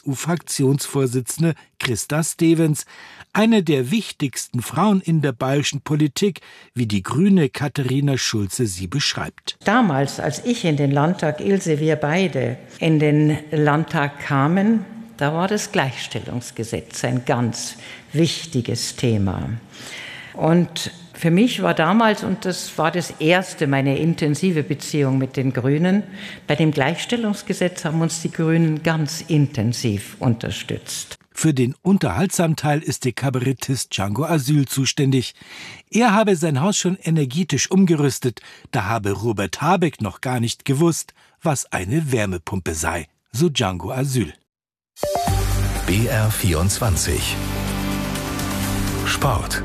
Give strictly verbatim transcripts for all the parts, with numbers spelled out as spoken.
U-Fraktionsvorsitzende Christa Stevens, eine der wichtigsten Frauen in der bayerischen Politik, wie die Grüne Katharina Schulze sie beschreibt. Damals, als ich in den Landtag, Ilse, wir beide in den Landtag kamen, da war das Gleichstellungsgesetz ein ganz wichtiges Thema. Und für mich war damals, und das war das erste, meine intensive Beziehung mit den Grünen, bei dem Gleichstellungsgesetz haben uns die Grünen ganz intensiv unterstützt. Für den unterhaltsamen Teil ist der Kabarettist Django Asyl zuständig. Er habe sein Haus schon energetisch umgerüstet, da habe Robert Habeck noch gar nicht gewusst, was eine Wärmepumpe sei, so Django Asyl. B R vierundzwanzig Sport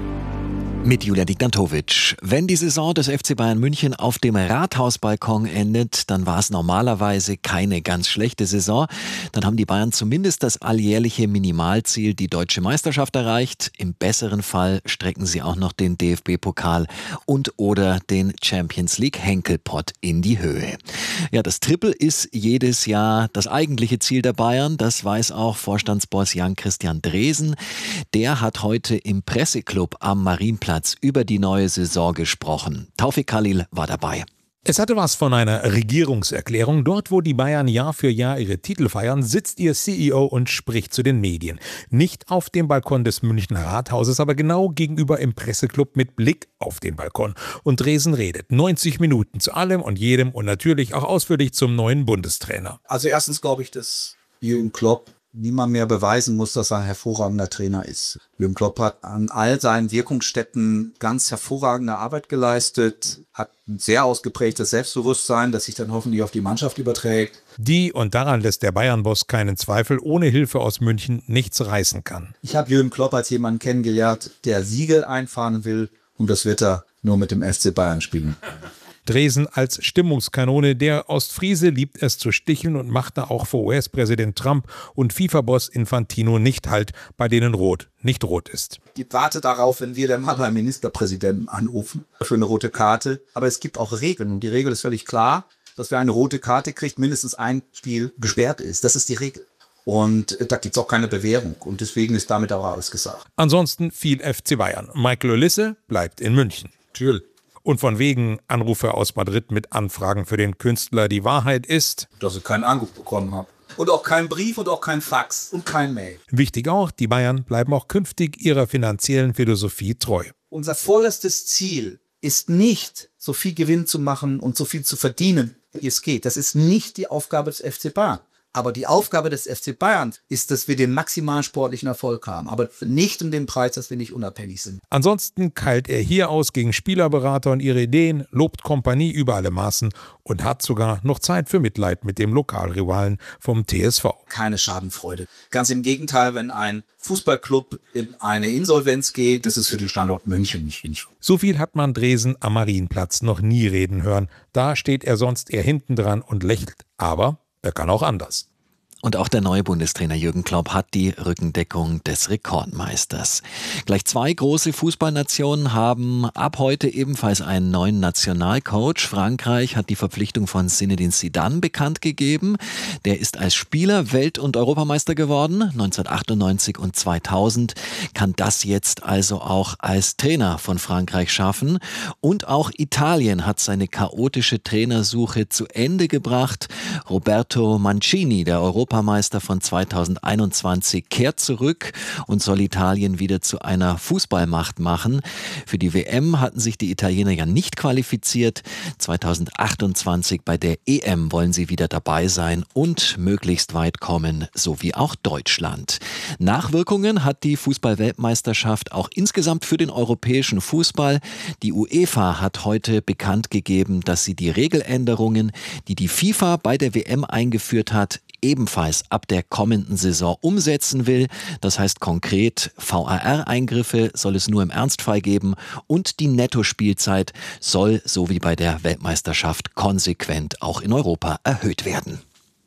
mit Julia Dignantowitsch. Wenn die Saison des F C Bayern München auf dem Rathausbalkon endet, dann war es normalerweise keine ganz schlechte Saison. Dann haben die Bayern zumindest das alljährliche Minimalziel, die deutsche Meisterschaft, erreicht. Im besseren Fall strecken sie auch noch den D F B-Pokal und oder den Champions League Henkelpott in die Höhe. Ja, das Triple ist jedes Jahr das eigentliche Ziel der Bayern. Das weiß auch Vorstandsboss Jan-Christian Dresen. Der hat heute im Presseclub am Marienplatz über die neue Saison gesprochen. Taufik Khalil war dabei. Es hatte was von einer Regierungserklärung. Dort, wo die Bayern Jahr für Jahr ihre Titel feiern, sitzt ihr C E O und spricht zu den Medien. Nicht auf dem Balkon des Münchner Rathauses, aber genau gegenüber im Presseclub mit Blick auf den Balkon. Und Dresen redet neunzig Minuten zu allem und jedem und natürlich auch ausführlich zum neuen Bundestrainer. Also erstens glaube ich, dass Jürgen Klopp niemand mehr beweisen muss, dass er ein hervorragender Trainer ist. Jürgen Klopp hat an all seinen Wirkungsstätten ganz hervorragende Arbeit geleistet, hat ein sehr ausgeprägtes Selbstbewusstsein, das sich dann hoffentlich auf die Mannschaft überträgt. Die, und daran lässt der Bayern-Boss keinen Zweifel, ohne Hilfe aus München nichts reißen kann. Ich habe Jürgen Klopp als jemanden kennengelernt, der Siege einfahren will, und das wird er nur mit dem F C Bayern spielen. Dresen als Stimmungskanone. Der Ostfriese liebt es zu sticheln und machte auch vor U S-Präsident Trump und FIFA-Boss Infantino nicht Halt, bei denen Rot nicht rot ist. Ich warte darauf, wenn wir dann mal beim Ministerpräsidenten anrufen für eine rote Karte. Aber es gibt auch Regeln. Und die Regel ist völlig klar, dass wer eine rote Karte kriegt, mindestens ein Spiel gesperrt ist. Das ist die Regel. Und da gibt es auch keine Bewährung. Und deswegen ist damit auch alles gesagt. Ansonsten viel F C Bayern. Michael Olisse bleibt in München. Natürlich. Und von wegen Anrufe aus Madrid mit Anfragen für den Künstler. Die Wahrheit ist, dass ich keinen Anruf bekommen habe. Und auch keinen Brief und auch kein Fax und kein Mail. Wichtig auch, die Bayern bleiben auch künftig ihrer finanziellen Philosophie treu. Unser vorletztes Ziel ist nicht, so viel Gewinn zu machen und so viel zu verdienen, wie es geht. Das ist nicht die Aufgabe des F C Bayern. Aber die Aufgabe des F C Bayern ist, dass wir den maximalen sportlichen Erfolg haben. Aber nicht um den Preis, dass wir nicht unabhängig sind. Ansonsten keilt er hier aus gegen Spielerberater und ihre Ideen, lobt Kompanie über alle Maßen und hat sogar noch Zeit für Mitleid mit dem Lokalrivalen vom T S V. Keine Schadenfreude. Ganz im Gegenteil, wenn ein Fußballclub in eine Insolvenz geht, das ist für den Standort München nicht hinsch. So viel hat man Dresen am Marienplatz noch nie reden hören. Da steht er sonst eher hinten dran und lächelt. Aber er kann auch anders. Und auch der neue Bundestrainer Jürgen Klopp hat die Rückendeckung des Rekordmeisters. Gleich zwei große Fußballnationen haben ab heute ebenfalls einen neuen Nationalcoach. Frankreich hat die Verpflichtung von Zinedine Zidane bekannt gegeben. Der ist als Spieler Welt- und Europameister geworden, neunzehnhundertachtundneunzig und zweitausend, kann das jetzt also auch als Trainer von Frankreich schaffen. Und auch Italien hat seine chaotische Trainersuche zu Ende gebracht. Roberto Mancini, der Europameister Europameister von zweitausendeinundzwanzig, kehrt zurück und soll Italien wieder zu einer Fußballmacht machen. Für die W M hatten sich die Italiener ja nicht qualifiziert. zweitausendachtundzwanzig bei der E M wollen sie wieder dabei sein und möglichst weit kommen, so wie auch Deutschland. Nachwirkungen hat die Fußball-Weltmeisterschaft auch insgesamt für den europäischen Fußball. Die UEFA hat heute bekannt gegeben, dass sie die Regeländerungen, die die FIFA bei der W M eingeführt hat, ebenfalls ab der kommenden Saison umsetzen will. Das heißt konkret, V A R-Eingriffe soll es nur im Ernstfall geben und die Nettospielzeit soll, so wie bei der Weltmeisterschaft, konsequent auch in Europa erhöht werden.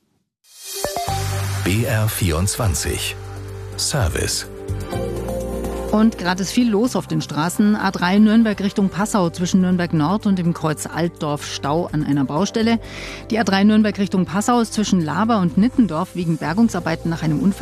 B R vierundzwanzig Service. Und gerade ist viel los auf den Straßen. A drei Nürnberg Richtung Passau zwischen Nürnberg Nord und dem Kreuz Altdorf Stau an einer Baustelle. Die A drei Nürnberg Richtung Passau ist zwischen Laber und Nittendorf wegen Bergungsarbeiten nach einem Unfall